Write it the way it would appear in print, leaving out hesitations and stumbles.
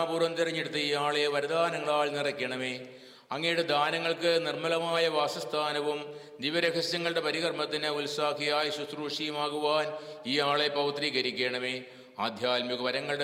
പൂർവ്വം തിരഞ്ഞെടുത്ത് ഇയാളെ വരദാനങ്ങളാൽ നിറയ്ക്കണമേ. അങ്ങയുടെ ദാനങ്ങൾക്ക് നിർമ്മലമായ വാസസ്ഥാനവും ദിവ്യരഹസ്യങ്ങളുടെ പരികർമ്മത്തിന് ഉത്സാഹിയായ ശുശ്രൂഷയുമാകുവാൻ ഇയാളെ പൗത്രീകരിക്കണമേ. ആധ്യാത്മിക വരങ്ങളുടെ